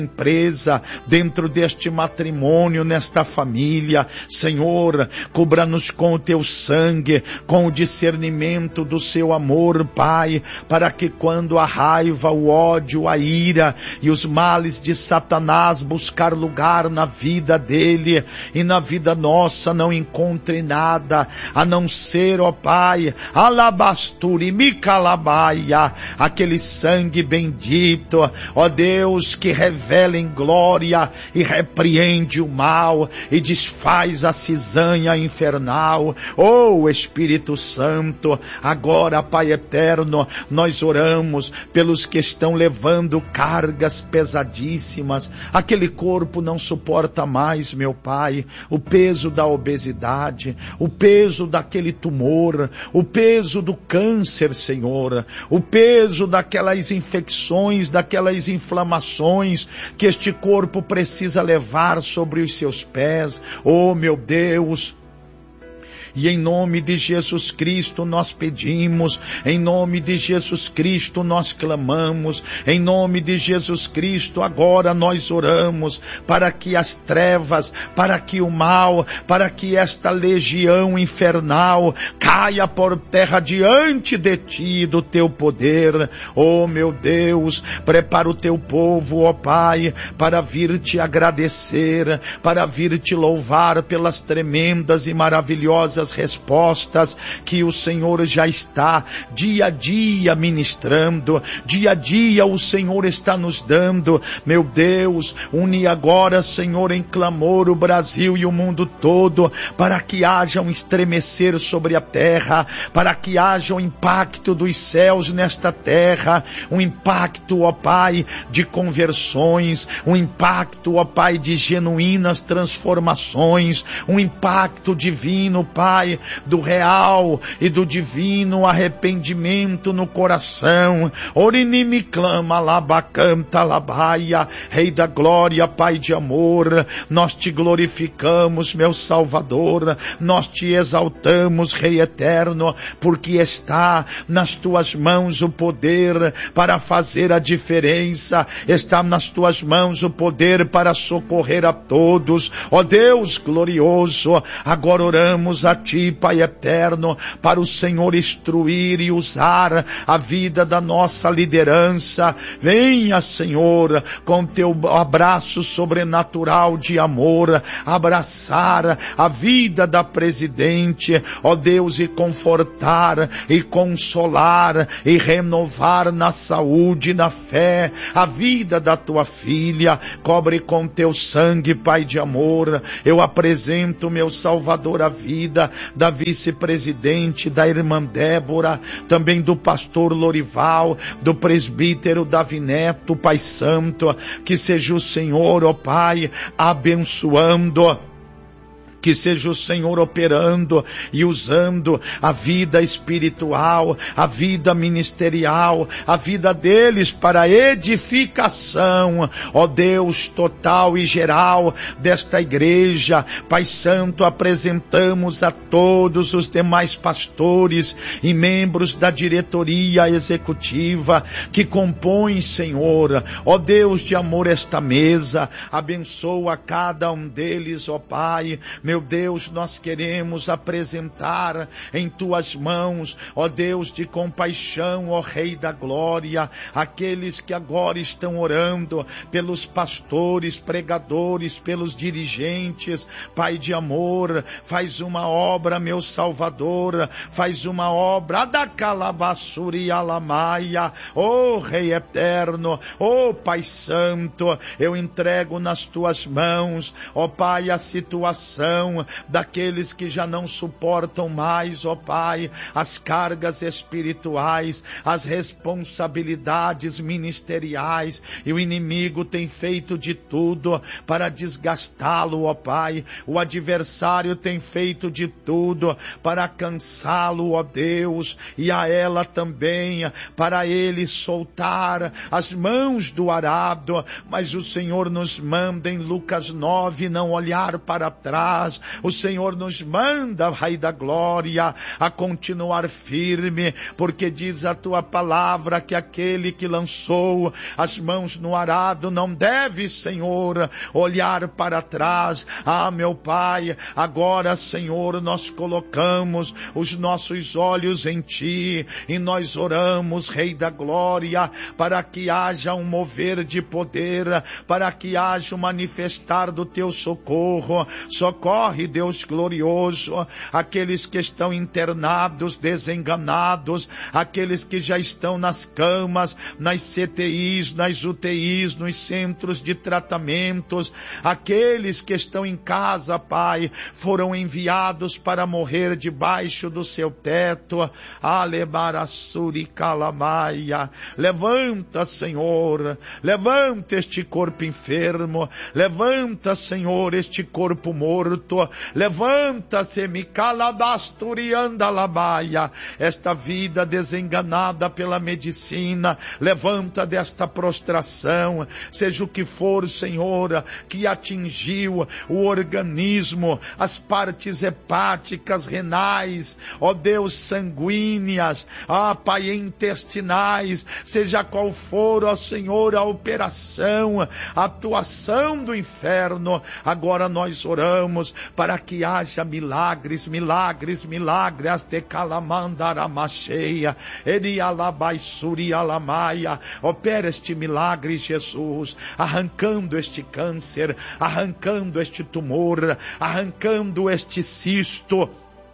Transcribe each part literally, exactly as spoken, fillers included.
empresa, dentro deste matrimônio, nesta família. Senhor, cubra-nos com o teu sangue, com o discernimento do seu amor, Pai, para que quando a raiva, o ódio, a ira e os males de Satanás buscar lugar na vida dele e na vida nossa, não encontre nada, a não ser, ó Pai, alabasturi, micalabaia, aquele sangue bendito, ó Deus, que revela em glória e repreende o mal e desfaz a cisanha infernal. Oh Espírito Santo, agora, Pai eterno, nós oramos pelos que estão levando cargas pesadíssimas. Aquele corpo não suporta mais, meu Pai, o peso da obesidade, o peso daquele tumor, o peso do câncer, Senhor, o peso daquelas infecções, daquelas inflamações que este corpo precisa levar sobre os seus pés. Oh meu Deus, e em nome de Jesus Cristo nós pedimos, em nome de Jesus Cristo nós clamamos, em nome de Jesus Cristo agora nós oramos para que as trevas, para que o mal, para que esta legião infernal caia por terra diante de ti, do teu poder. Oh meu Deus, prepara o teu povo, ó Pai, para vir te agradecer, para vir te louvar pelas tremendas e maravilhosas respostas que o Senhor já está dia a dia ministrando, dia a dia o Senhor está nos dando. Meu Deus, une agora, Senhor, em clamor o Brasil e o mundo todo, para que haja um estremecer sobre a terra, para que haja um impacto dos céus nesta terra, um impacto, ó Pai, de conversões, um impacto, ó Pai, de genuínas transformações, um impacto divino, Pai, do real e do divino arrependimento no coração. Orinimi clama, labacanta, labaia, Rei da glória, Pai de amor, nós te glorificamos, meu Salvador, nós te exaltamos, Rei eterno, porque está nas tuas mãos o poder para fazer a diferença, está nas tuas mãos o poder para socorrer a todos. Ó Deus glorioso, agora oramos a ti, Pai eterno, para o Senhor instruir e usar a vida da nossa liderança. Venha, Senhor, com teu abraço sobrenatural de amor, abraçar a vida da presidente, ó Deus, e confortar, e consolar, e renovar na saúde, na fé, a vida da tua filha. Cobre com teu sangue, Pai de amor. Eu apresento, meu Salvador, a vida da vice-presidente, da irmã Débora, também do pastor Lorival, do presbítero Davi Neto, Pai Santo, que seja o Senhor, ó Pai, abençoando, que seja o Senhor operando e usando a vida espiritual, a vida ministerial, a vida deles para edificação, ó Deus, total e geral desta igreja. Pai Santo, apresentamos a todos os demais pastores e membros da diretoria executiva que compõem, Senhor, ó Deus de amor, esta mesa. Abençoa cada um deles, ó Pai. Meu Deus, nós queremos apresentar em tuas mãos, ó Deus de compaixão, ó Rei da glória, aqueles que agora estão orando pelos pastores, pregadores, pelos dirigentes. Pai de amor, faz uma obra, meu Salvador, faz uma obra da calabaçuri alamaia, ó Rei eterno, ó Pai Santo, eu entrego nas tuas mãos, ó Pai, a situação daqueles que já não suportam mais, ó Pai, as cargas espirituais, as responsabilidades ministeriais, e o inimigo tem feito de tudo para desgastá-lo, ó Pai. O adversário tem feito de tudo para cansá-lo, ó Deus, e a ela também, para ele soltar as mãos do arado. Mas o Senhor nos manda em Lucas nove não olhar para trás, trás. O Senhor nos manda, Rei da Glória, a continuar firme, porque diz a tua palavra que aquele que lançou as mãos no arado não deve, Senhor, olhar para trás. Ah, meu Pai, agora, Senhor, nós colocamos os nossos olhos em Ti e nós oramos, Rei da Glória, para que haja um mover de poder, para que haja um manifestar do Teu socorro. Socorre, Deus glorioso, aqueles que estão internados, desenganados, aqueles que já estão nas camas, nas C T Is, nas U T Is, nos centros de tratamentos, aqueles que estão em casa, Pai, foram enviados para morrer debaixo do seu teto. Alebarassuri calamaia. Levanta, Senhor, levanta este corpo enfermo, levanta, Senhor, este corpo morto, levanta-se, me calabasturianda labaia, esta vida desenganada pela medicina, levanta desta prostração, seja o que for, Senhor, que atingiu o organismo, as partes hepáticas, renais, ó Deus, sanguíneas, ah, Pai, intestinais, seja qual for, ó Senhor, a operação, a atuação do inferno, agora nós oramos para que haja milagres, milagres, milagres, de calamandaramacheia, erialabaisuri alamaia, opera este milagre, Jesus, arrancando este câncer, arrancando este tumor, arrancando este cisto,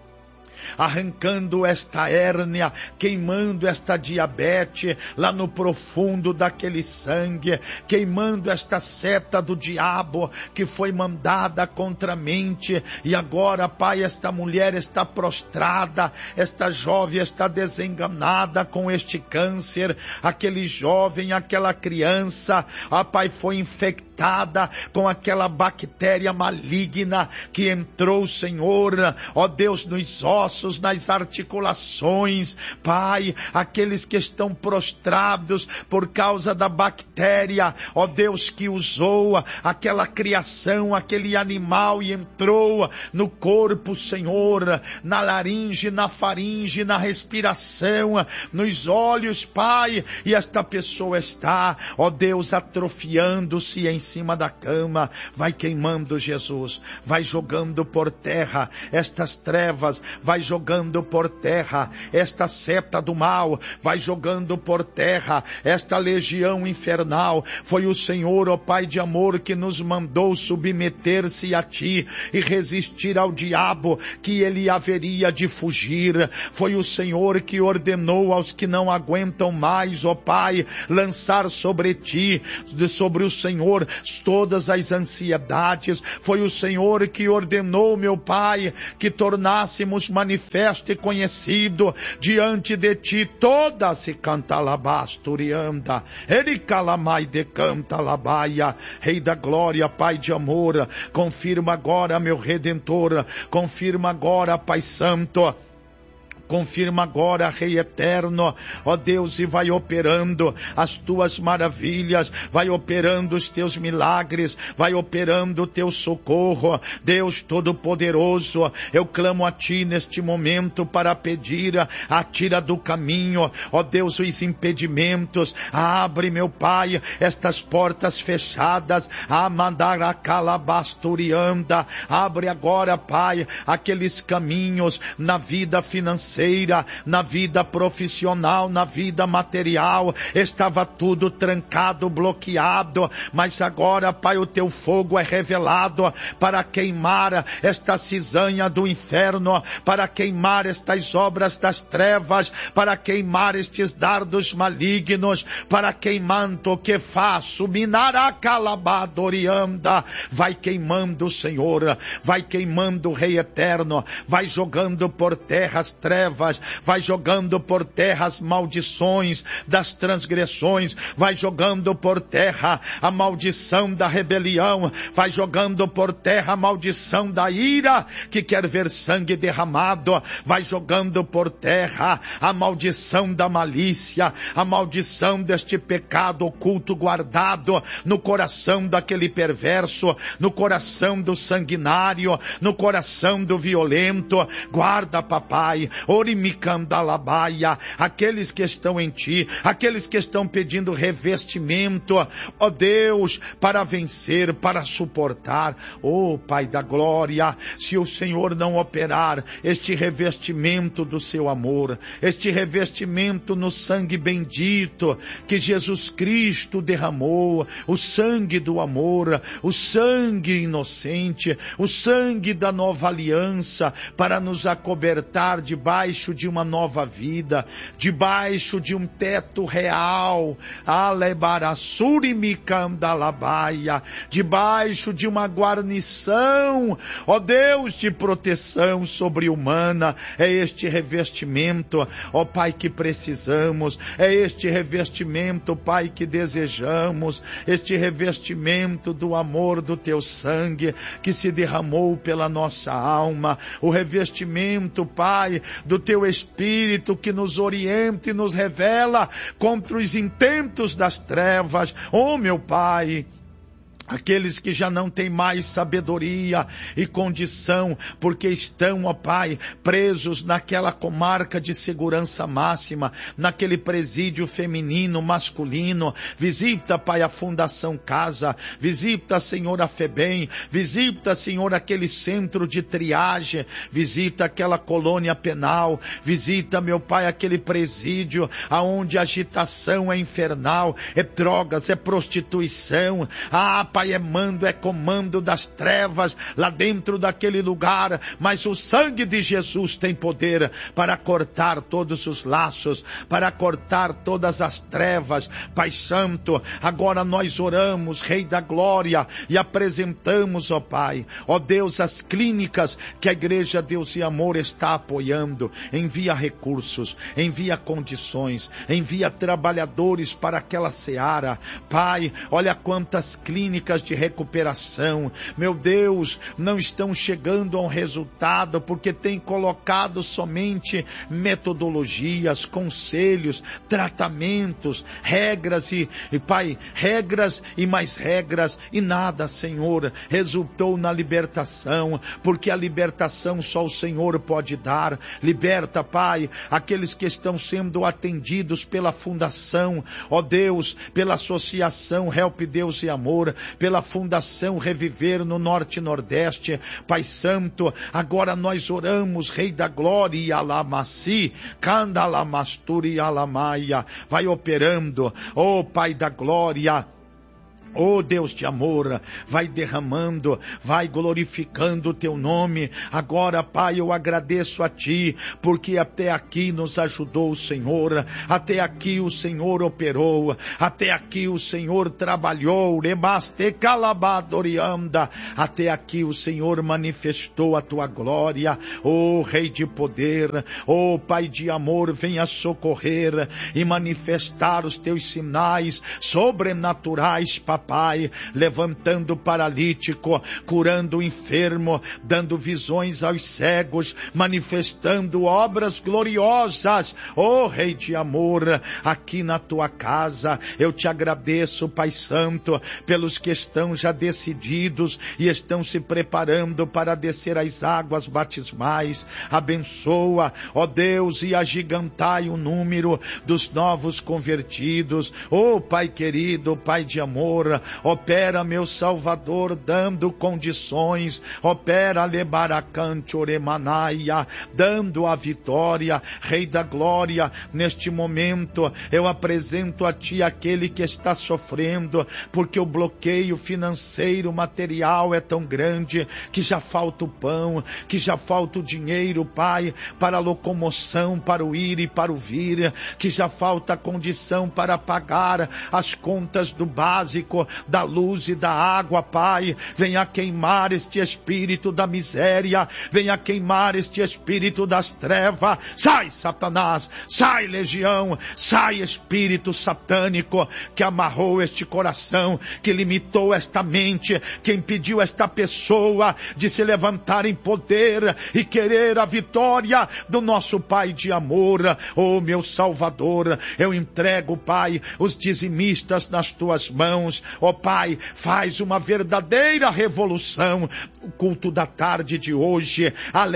arrancando esta hérnia, queimando esta diabetes lá no profundo daquele sangue, queimando esta seta do diabo que foi mandada contra a mente, e agora, Pai, esta mulher está prostrada, esta jovem está desenganada com este câncer, aquele jovem, aquela criança, ah, Pai, foi infectada com aquela bactéria maligna que entrou, Senhor, ó Deus, nos ossos, nas articulações, Pai, aqueles que estão prostrados por causa da bactéria, ó Deus, que usou aquela criação, aquele animal e entrou no corpo, Senhor, na laringe, na faringe, na respiração, nos olhos, Pai, e esta pessoa está, ó Deus, atrofiando-se em cima da cama. Vai queimando, Jesus, vai jogando por terra estas trevas, vai jogando por terra esta seta do mal, vai jogando por terra esta legião infernal. Foi o Senhor, ó Pai de amor, que nos mandou submeter-se a Ti e resistir ao diabo, que ele haveria de fugir. Foi o Senhor que ordenou aos que não aguentam mais, ó Pai, lançar sobre Ti, sobre o Senhor, todas as ansiedades. Foi o Senhor que ordenou, meu Pai, que tornássemos manifesto e conhecido diante de Ti toda se canta labasturianda, ele calamai de canta labaia. Rei da glória, Pai de amor, confirma agora, meu Redentor, confirma agora, Pai Santo, confirma agora, Rei eterno, ó Deus, e vai operando as Tuas maravilhas, vai operando os Teus milagres, vai operando o Teu socorro. Deus Todo-Poderoso, eu clamo a Ti neste momento para pedir, atira do caminho, ó Deus, os impedimentos, abre, meu Pai, estas portas fechadas, a mandar a calabasturianda, abre agora, Pai, aqueles caminhos na vida financeira, na vida profissional, na vida material, estava tudo trancado, bloqueado, mas agora, Pai, o Teu fogo é revelado para queimar esta cisanha do inferno, para queimar estas obras das trevas, para queimar estes dardos malignos, para queimando o que faço, minará calabadorianda, vai queimando, Senhor, vai queimando, Rei eterno, vai jogando por terra as trevas, trevas, vai jogando por terra as maldições das transgressões, vai jogando por terra a maldição da rebelião, vai jogando por terra a maldição da ira, que quer ver sangue derramado, vai jogando por terra a maldição da malícia, a maldição deste pecado oculto guardado no coração daquele perverso, no coração do sanguinário, no coração do violento. Guarda, papai, orimicandalabaia, aqueles que estão em ti, aqueles que estão pedindo revestimento, ó Deus, para vencer, para suportar. Ó Pai da glória, se o Senhor não operar este revestimento do seu amor, este revestimento no sangue bendito que Jesus Cristo derramou, o sangue do amor, o sangue inocente, o sangue da nova aliança, para nos acobertar debaixo de uma nova vida, debaixo de um teto real, alebarassurimicandalabaia, debaixo de uma guarnição, ó Deus, de proteção sobre-humana. É este revestimento, ó Pai, que precisamos, é este revestimento, Pai, que desejamos, este revestimento do amor do teu sangue que se derramou pela nossa alma, o revestimento, Pai, do teu Espírito que nos orienta e nos revela contra os intentos das trevas. Oh, meu Pai, aqueles que já não têm mais sabedoria e condição, porque estão, ó Pai, presos naquela comarca de segurança máxima, naquele presídio feminino, masculino. Visita, Pai, a Fundação Casa, visita, Senhor, a FEBEM, visita, Senhor, aquele centro de triagem, visita aquela colônia penal, visita, meu Pai, aquele presídio aonde a agitação é infernal, é drogas, é prostituição. Ah, Pai, é mando, é comando das trevas lá dentro daquele lugar, mas o sangue de Jesus tem poder para cortar todos os laços, para cortar todas as trevas. Pai Santo, agora nós oramos, Rei da Glória, e apresentamos, ó Pai, ó Deus, as clínicas que a Igreja Deus e Amor está apoiando. Envia recursos, envia condições, envia trabalhadores para aquela seara. Pai, olha quantas clínicas de recuperação, meu Deus, não estão chegando a um resultado porque tem colocado somente metodologias, conselhos, tratamentos, regras e, e Pai, regras e mais regras, e nada, Senhor, resultou na libertação, porque a libertação só o Senhor pode dar. Liberta, Pai, aqueles que estão sendo atendidos pela Fundação, ó Deus, pela Associação Help Deus e Amor, pela Fundação Reviver no Norte e Nordeste. Pai Santo, agora nós oramos, Rei da Glória, e Alamassi, Candalamasturi e Alamaia, vai operando, ó Pai da Glória. Oh Deus de amor, vai derramando, vai glorificando o teu nome. Agora, Pai, eu agradeço a ti, porque até aqui nos ajudou o Senhor, até aqui o Senhor operou, até aqui o Senhor trabalhou, até aqui o Senhor manifestou a tua glória. Oh Rei de poder, oh Pai de amor, venha socorrer e manifestar os teus sinais sobrenaturais, Pai. Pai, levantando o paralítico, curando o enfermo, dando visões aos cegos, manifestando obras gloriosas. Oh Rei de amor, aqui na tua casa, eu te agradeço, Pai Santo, pelos que estão já decididos e estão se preparando para descer as águas batismais. Abençoa, ó Deus, e agigantai o número dos novos convertidos. Oh Pai querido, Pai de amor, opera, meu Salvador, dando condições, opera, lebaracante oremanaia, dando a vitória. Rei da Glória, neste momento eu apresento a ti aquele que está sofrendo, porque o bloqueio financeiro, material é tão grande, que já falta o pão, que já falta o dinheiro, Pai, para a locomoção, para o ir e para o vir, que já falta a condição para pagar as contas do básico, satânico, da luz e da água, Pai. Venha queimar este espírito da miséria, venha queimar este espírito das trevas. Sai, Satanás, sai, legião, sai, espírito satânico que amarrou este coração, que limitou esta mente, que impediu esta pessoa de se levantar em poder e querer a vitória do nosso Pai de amor. Oh, meu Salvador, eu entrego, Pai, os dizimistas nas tuas mãos. Oh, Pai, faz uma verdadeira revolução. O culto da tarde de hoje,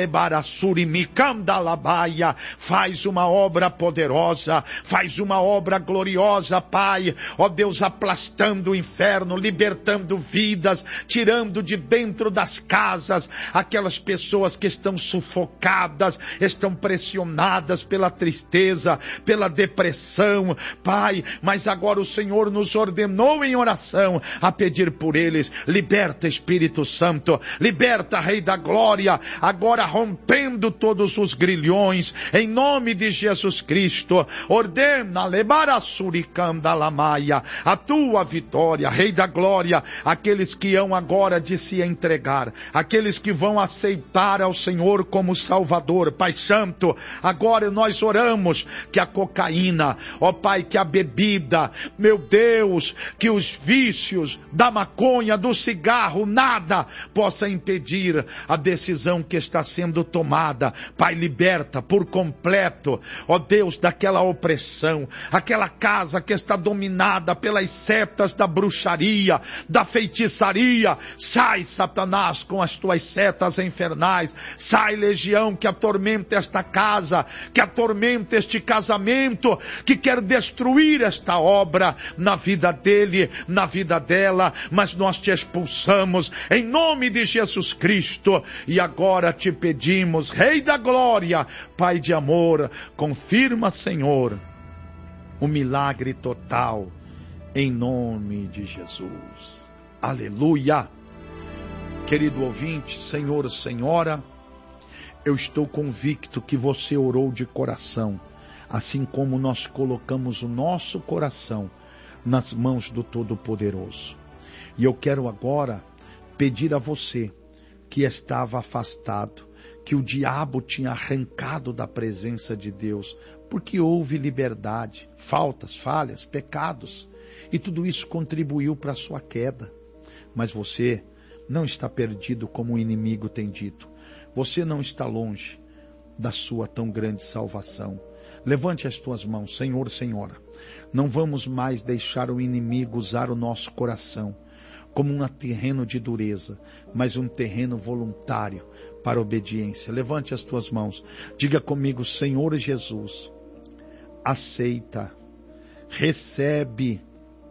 Alebarassurimicandalabaia, faz uma obra poderosa, faz uma obra gloriosa, Pai. Ó Deus, aplastando o inferno, libertando vidas, tirando de dentro das casas aquelas pessoas que estão sufocadas, estão pressionadas pela tristeza, pela depressão, Pai. Mas agora o Senhor nos ordenou em oração a pedir por eles. Liberta, Espírito Santo, liberta, Rei da Glória, agora rompendo todos os grilhões, em nome de Jesus Cristo. Ordena, Lebarassuricandalamaia, a tua vitória, Rei da Glória, aqueles que hão agora de se entregar, aqueles que vão aceitar ao Senhor como Salvador. Pai Santo, agora nós oramos que a cocaína, ó Pai, que a bebida, meu Deus, que os vícios da maconha, do cigarro, nada possa impedir a decisão que está sendo tomada. Pai, liberta por completo, ó Deus, daquela opressão, aquela casa que está dominada pelas setas da bruxaria, da feitiçaria. Sai, Satanás, com as tuas setas infernais. Sai, legião, que atormenta esta casa, que atormenta este casamento, que quer destruir esta obra na vida dele, na vida dela. Mas nós te expulsamos em nome de Jesus Cristo. E agora te pedimos, Rei da Glória, Pai de amor, confirma, Senhor, o milagre total em nome de Jesus. Aleluia. Querido ouvinte, Senhor, Senhora, eu estou convicto que você orou de coração, assim como nós colocamos o nosso coração nas mãos do Todo-Poderoso. E eu quero agora pedir a você que estava afastado, que o diabo tinha arrancado da presença de Deus, porque houve liberdade, faltas, falhas, pecados, e tudo isso contribuiu para a sua queda. Mas você não está perdido como o inimigo tem dito. Você não está longe da sua tão grande salvação. Levante as tuas mãos, Senhor, Senhora. Não vamos mais deixar o inimigo usar o nosso coração como um terreno de dureza, mas um terreno voluntário para a obediência. Levante as tuas mãos. Diga comigo, Senhor Jesus, aceita, recebe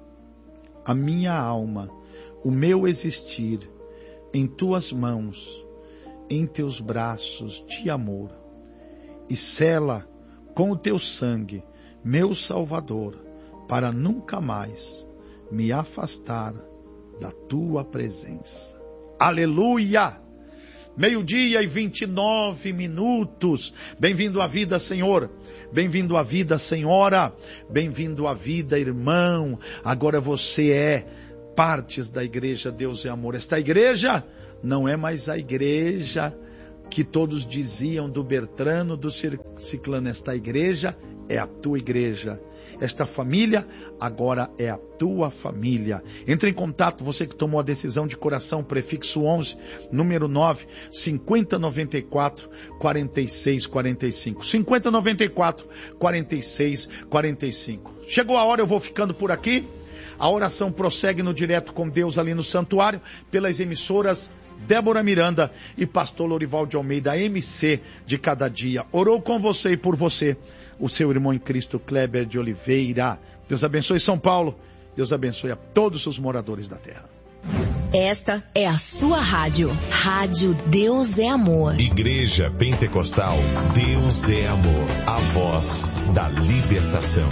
a minha alma, o meu existir em tuas mãos, em teus braços de amor, e sela com o teu sangue, meu Salvador, para nunca mais me afastar da tua presença. Aleluia! Meio-dia e vinte e nove minutos. Bem-vindo à vida, Senhor. Bem-vindo à vida, Senhora. Bem-vindo à vida, irmão. Agora você é partes da igreja Deus é Amor. Esta igreja não é mais a igreja que todos diziam do Bertrano, do Ciclano. Esta igreja é a tua igreja. Esta família agora é a tua família. Entre em contato, você que tomou a decisão de coração, prefixo onze, número nove, cinquenta noventa e quatro, quarenta e seis quarenta e cinco. cinquenta noventa e quatro, quarenta e seis quarenta e cinco. Chegou a hora, eu vou ficando por aqui. A oração prossegue no Direto com Deus ali no santuário, pelas emissoras Débora Miranda e Pastor Lorival de Almeida, M C de cada dia. Orou com você e por você o seu irmão em Cristo, Kleber de Oliveira. Deus abençoe São Paulo. Deus abençoe a todos os moradores da terra. Esta é a sua rádio. Rádio Deus é Amor. Igreja Pentecostal Deus é Amor. A voz da libertação.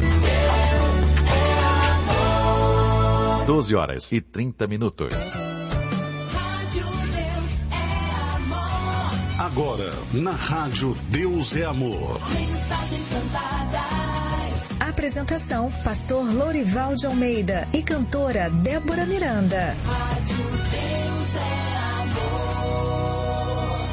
doze horas e trinta minutos. Agora, na Rádio Deus é Amor. A Apresentação, pastor Lourival de Almeida e cantora Débora Miranda. Rádio Deus é amor.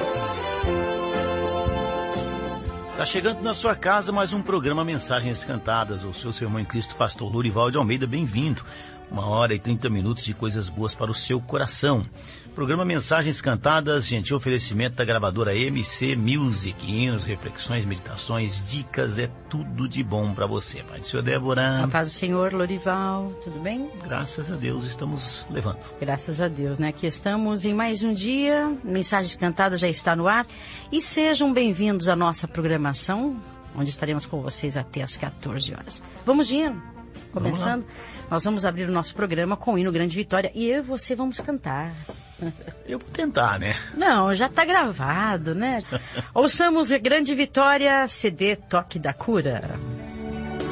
Está chegando na sua casa mais um programa Mensagens Cantadas. O seu sermão em Cristo, pastor Lourival de Almeida, bem-vindo. Uma hora e trinta minutos de coisas boas para o seu coração. Programa Mensagens Cantadas, gentil oferecimento da gravadora M C Music. Hinos, reflexões, meditações, dicas, é tudo de bom para você. Pai do Senhor, Débora. A paz do Senhor, Lourival, tudo bem? Graças a Deus estamos levando. Graças a Deus, né? Aqui estamos em mais um dia, Mensagens Cantadas já está no ar. E sejam bem-vindos à nossa programação, onde estaremos com vocês até às quatorze horas. Vamos de hino? Começando, vamos nós vamos abrir o nosso programa com o hino Grande Vitória e eu e você vamos cantar. Eu vou tentar, né? Não, já está gravado, né? Ouçamos Grande Vitória, C D Toque da Cura.